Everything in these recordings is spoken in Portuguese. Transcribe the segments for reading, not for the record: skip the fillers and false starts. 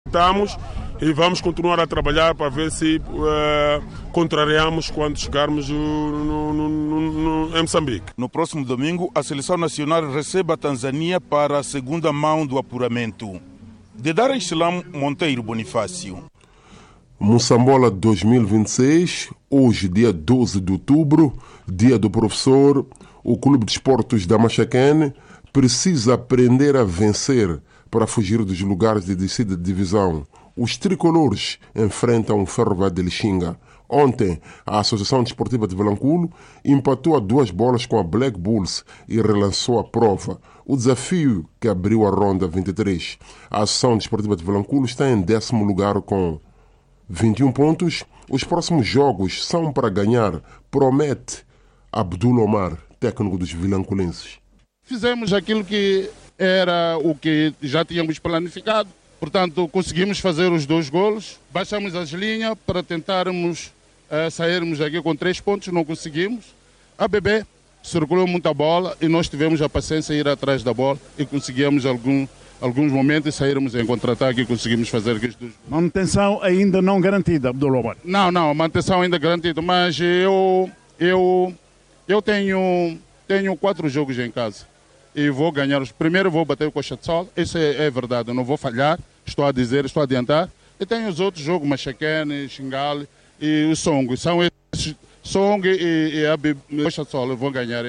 Estamos e vamos continuar a trabalhar para ver se contrariamos quando chegarmos em Moçambique. No próximo domingo, a Seleção Nacional recebe a Tanzânia para a segunda mão do apuramento. De Dar es Salaam Monteiro Bonifácio. Moçambola 2026, hoje dia 12 de outubro, dia do professor, o Clube de Esportes da Machaquene precisa aprender a vencer para fugir dos lugares de descida de divisão. Os tricolores enfrentam o Ferroviário de Lixinga. Ontem, a Associação Desportiva de Vilanculo empatou a 2 bolas com a Black Bulls e relançou a prova. O desafio que abriu a ronda 23. A Associação Desportiva de Vilanculo está em 10º lugar com 21 pontos. Os próximos jogos são para ganhar, promete Abdul Omar, técnico dos vilanculenses. Fizemos aquilo que era o que já tínhamos planificado. Portanto, conseguimos fazer os 2 golos, baixamos as linhas para tentarmos sairmos aqui com 3 pontos, não conseguimos. A BB circulou muita bola e nós tivemos a paciência de ir atrás da bola e conseguimos alguns momentos sairmos em contra-ataque e conseguimos fazer aqueles 2 golos. Manutenção ainda não garantida, Abdul Omar? Não, manutenção ainda garantida, mas eu tenho 4 jogos em casa. E vou ganhar. Primeiro vou bater o Coxa de Sol, isso é verdade, eu não vou falhar, estou a adiantar. E tenho os outros jogos, Machaquene, Xingale e o Song. São esses, Song e a Coxa de Sol, eu vou ganhar.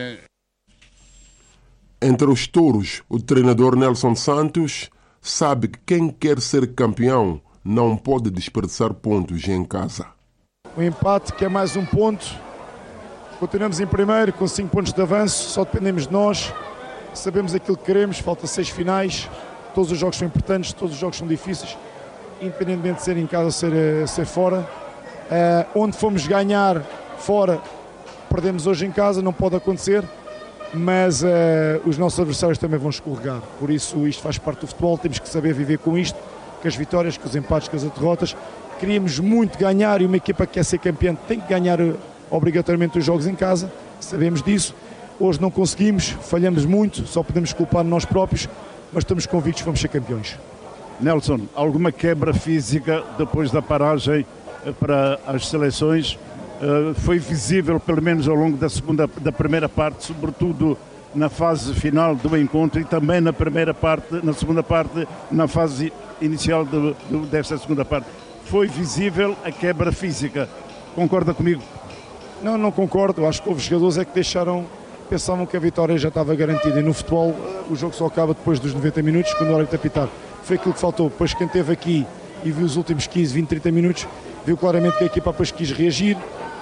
Entre os touros, o treinador Nelson Santos sabe que quem quer ser campeão não pode desperdiçar pontos em casa. O empate, que é mais 1 ponto, continuamos em primeiro com 5 pontos de avanço, só dependemos de nós. Sabemos aquilo que queremos, falta 6 finais, todos os jogos são importantes, todos os jogos são difíceis, independentemente de ser em casa ou ser fora. Onde fomos ganhar fora, perdemos hoje em casa, não pode acontecer, mas os nossos adversários também vão escorregar, por isso isto faz parte do futebol, temos que saber viver com isto, com as vitórias, com os empates, com as derrotas. Queríamos muito ganhar e uma equipa que quer ser campeã tem que ganhar obrigatoriamente os jogos em casa, sabemos disso. Hoje não conseguimos, falhamos muito, só podemos culpar nós próprios, mas estamos convictos que vamos ser campeões. Nelson, alguma quebra física depois da paragem para as seleções? Foi visível, pelo menos ao longo da primeira parte, sobretudo na fase final do encontro e também na segunda parte, na fase inicial desta segunda parte. Foi visível a quebra física. Concorda comigo? Não concordo. Acho que houve jogadores pensavam que a vitória já estava garantida e no futebol o jogo só acaba depois dos 90 minutos, quando o árbitro apitar. Foi aquilo que faltou. Depois quem esteve aqui e viu os últimos 15, 20, 30 minutos, viu claramente que a equipa depois quis reagir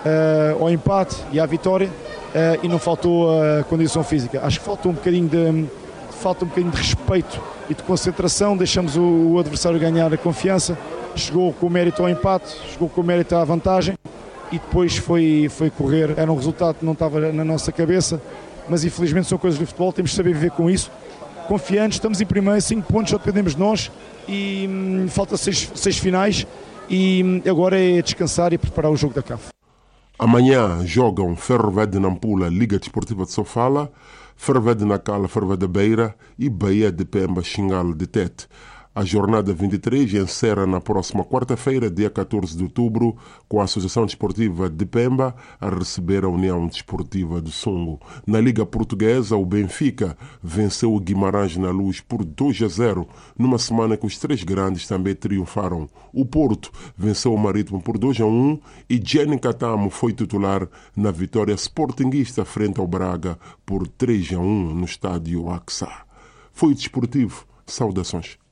ao empate e à vitória e não faltou a condição física. Acho que falta um bocadinho de respeito e de concentração, deixamos o adversário ganhar a confiança, chegou com o mérito ao empate, chegou com o mérito à vantagem e depois foi correr. Era um resultado que não estava na nossa cabeça, mas infelizmente são coisas do futebol, temos de saber viver com isso. Confiantes, estamos em primeiro, 5 pontos, só dependemos de nós e falta 6 finais e agora é descansar e preparar o jogo da CAF. Amanhã jogam Ferroviário de Nampula, Liga Desportiva de Sofala, Ferroviário de Nacala, Ferroviário da Beira e Bahia de Pemba, Xingale de Tete. A jornada 23 encerra na próxima quarta-feira, dia 14 de outubro, com a Associação Desportiva de Pemba a receber a União Desportiva de Songo. Na Liga Portuguesa, o Benfica venceu o Guimarães na Luz por 2-0, numa semana que os 3 grandes também triunfaram. O Porto venceu o Marítimo por 2-1 e Jenny Catamo foi titular na vitória sportinguista frente ao Braga por 3-1 no estádio Axá. Foi desportivo. Saudações.